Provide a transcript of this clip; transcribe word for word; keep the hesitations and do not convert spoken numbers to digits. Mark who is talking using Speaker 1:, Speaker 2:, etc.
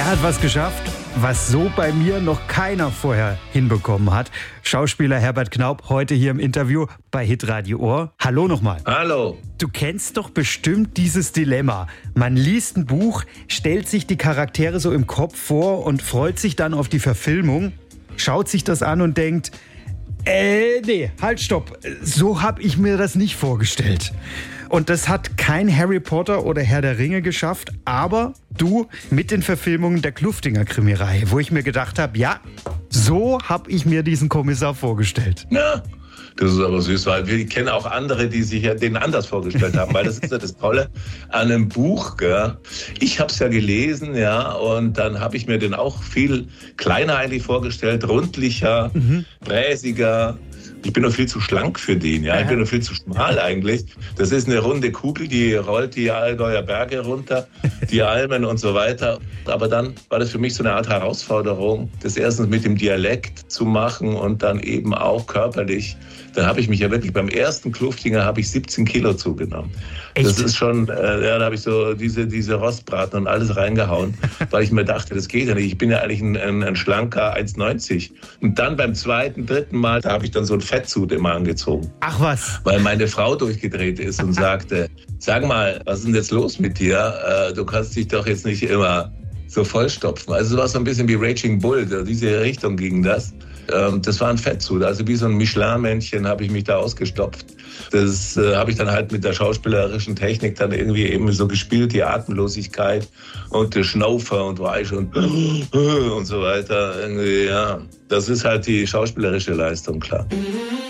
Speaker 1: hat was geschafft, was so bei mir noch keiner vorher hinbekommen hat. Schauspieler Herbert Knaup heute hier im Interview bei Hitradio Ohr. Hallo nochmal.
Speaker 2: Hallo.
Speaker 1: Du kennst doch bestimmt dieses Dilemma. Man liest ein Buch, stellt sich die Charaktere so im Kopf vor und freut sich dann auf die Verfilmung, schaut sich das an und denkt, äh, nee, halt, stopp. So habe ich mir das nicht vorgestellt. Und das hat kein Harry Potter oder Herr der Ringe geschafft, aber du mit den Verfilmungen der Kluftinger-Krimireihe, wo ich mir gedacht habe, ja, so habe ich mir diesen Kommissar vorgestellt.
Speaker 2: Ja, das ist aber süß, weil wir kennen auch andere, die sich ja den anders vorgestellt haben, weil das ist ja das Tolle an einem Buch. Gell? Ich habe es ja gelesen, ja, und dann habe ich mir den auch viel kleiner eigentlich vorgestellt, rundlicher, mhm. bräsiger. Ich bin noch viel zu schlank für den, ja. Ich bin noch viel zu schmal eigentlich. Das ist eine runde Kugel, die rollt die Allgäuer Berge runter, die Almen und so weiter. Aber dann war das für mich so eine Art Herausforderung, das erstens mit dem Dialekt zu machen und dann eben auch körperlich. Dann habe ich mich ja wirklich beim ersten Kluftinger habe ich siebzehn Kilo zugenommen. Echt? Das ist schon, äh, ja, da habe ich so diese, diese Rostbraten und alles reingehauen, weil ich mir dachte, das geht ja nicht. Ich bin ja eigentlich ein, ein, ein schlanker eins neunzig. Und dann beim zweiten, dritten Mal, da habe ich dann so ein Fettzut immer angezogen.
Speaker 1: Ach was?
Speaker 2: Weil meine Frau durchgedreht ist und sagte, sag mal, was ist denn jetzt los mit dir? Äh, du kannst dich doch jetzt nicht immer so vollstopfen. Also es war so ein bisschen wie Raging Bull, diese Richtung ging das. Ähm, das war ein Fettzut, also wie so ein Michelin-Männchen habe ich mich da ausgestopft. Das äh, habe ich dann halt mit der schauspielerischen Technik dann irgendwie eben so gespielt, die Atemlosigkeit und der Schnaufer und Weich und und so weiter. Irgendwie, ja, das ist halt die schauspielerische Leistung, klar.